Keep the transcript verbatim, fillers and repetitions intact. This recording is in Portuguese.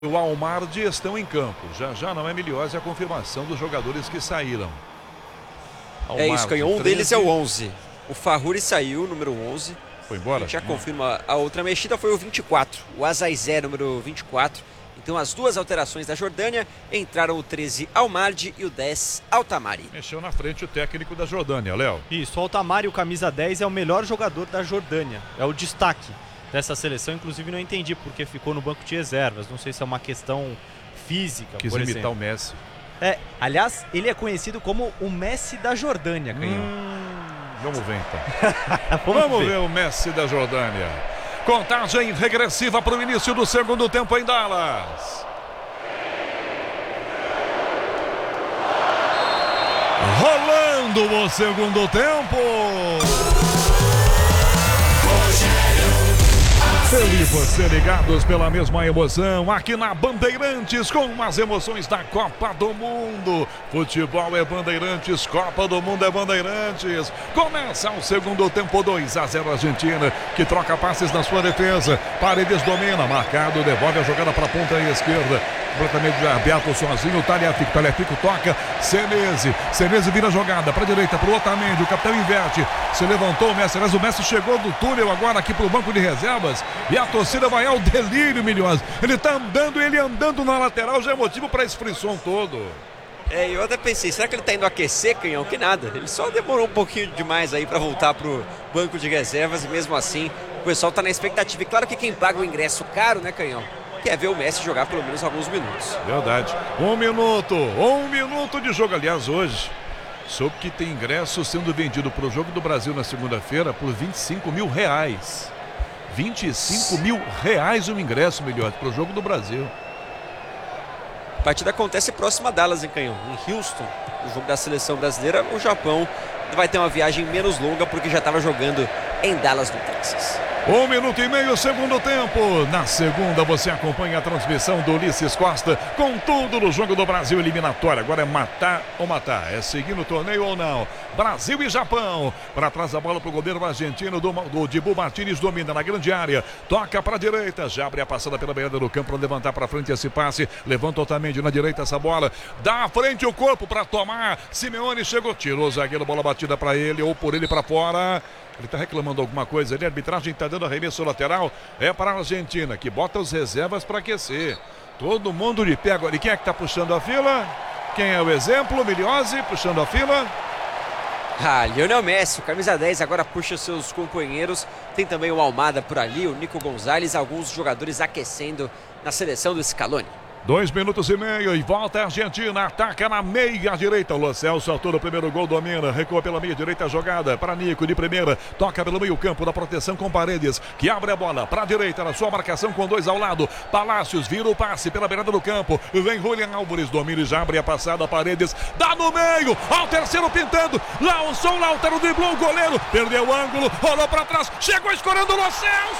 O Almardi estão em campo. Já já não é Miliose a confirmação dos jogadores que saíram. Almardi, é isso, Canhão. Um treze. Deles é o onze. O Farruri saiu, número onze. Foi embora? A gente já confirma. A outra mexida foi o vinte e quatro. O Azaizé, número vinte e quatro. Então as duas alterações da Jordânia entraram o treze Almardi e o dez Altamari. Mexeu na frente o técnico da Jordânia, Léo. Isso, o Altamari, o camisa dez, é o melhor jogador da Jordânia. É o destaque dessa seleção. Inclusive não entendi porque ficou no banco de reservas. Não sei se é uma questão física, Quis por imitar exemplo. o Messi. É, aliás, ele é conhecido como o Messi da Jordânia, Canhão. Hum, vamos ver então. vamos vamos ver. ver o Messi da Jordânia. Contagem regressiva para o início do segundo tempo em Dallas. Rolando o segundo tempo. Feliz você ligados pela mesma emoção aqui na Bandeirantes com as emoções da Copa do Mundo. Futebol é Bandeirantes, Copa do Mundo é Bandeirantes. Começa o segundo tempo, dois a zero Argentina, que troca passes na sua defesa. Paredes domina, marcado, devolve a jogada para a ponta esquerda. Completamente aberto sozinho, Tagliafico, Tagliafico toca, Senesi, Senesi vira a jogada para a direita, para o Otamendi, o capitão inverte, se levantou o Messi, mas o Messi chegou do túnel agora aqui para o banco de reservas e a torcida vai ao delírio, Milhões. Ele tá andando, ele andando na lateral já é motivo para esse frisson todo. É, eu até pensei, será que ele tá indo aquecer, Canhão? Que nada, ele só demorou um pouquinho demais aí para voltar pro banco de reservas e mesmo assim o pessoal tá na expectativa. E claro que quem paga o ingresso caro, né, Canhão, quer ver o Messi jogar pelo menos alguns minutos. Verdade. Um minuto, um minuto de jogo. Aliás, hoje, soube que tem ingresso sendo vendido para o Jogo do Brasil na segunda-feira por vinte e cinco mil reais. vinte e cinco mil reais um ingresso, melhor, para o Jogo do Brasil. A partida acontece próxima a Dallas, em Canhão, em Houston. O jogo da seleção brasileira, o Japão vai ter uma viagem menos longa porque já estava jogando em Dallas, no Texas. Um minuto e meio, segundo tempo. Na segunda você acompanha a transmissão do Ulisses Costa com tudo no Jogo do Brasil eliminatório. Agora é matar ou matar, é seguir no torneio ou não. Brasil e Japão. Para trás a bola para o goleiro argentino do, do Dibu Martínez, domina na grande área. Toca para a direita, já abre a passada pela beirada do campo para levantar para frente esse passe. Levanta Otamendi na direita essa bola. Dá à frente o corpo para tomar. Simeone chegou, tirou o zagueiro, bola batida para ele ou por ele para fora. Ele está reclamando alguma coisa ali, a arbitragem está dando arremesso lateral, é para a Argentina, que bota os reservas para aquecer. Todo mundo de pé agora. E quem é que está puxando a fila? Quem é o exemplo? Miliose puxando a fila. Ah, Lionel Messi, o camisa dez, agora puxa seus companheiros. Tem também o Almada por ali, o Nico Gonzalez, alguns jogadores aquecendo na seleção do Scaloni. Dois minutos e meio e volta a Argentina, ataca na meia direita, o Lo Celso autor do primeiro gol, domina, recua pela meia direita a jogada para Nico de primeira, toca pelo meio campo da proteção com Paredes, que abre a bola para a direita na sua marcação com dois ao lado, Palácios vira o passe pela beirada do campo, vem Julián Álvares, domina e já abre a passada, Paredes, dá no meio, ao terceiro pintando, Lausson, Lautaro driblou o goleiro, perdeu o ângulo, rolou para trás, chegou escorando o Lo Celso!